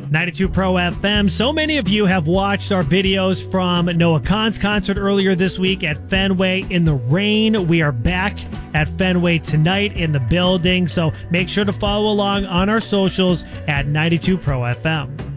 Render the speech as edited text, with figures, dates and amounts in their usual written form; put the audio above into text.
92 Pro FM. So many of you have watched our videos from Noah Khan's concert earlier this week at Fenway in the rain. We are back at Fenway tonight in the building, so make sure to follow along on our socials at 92 Pro FM.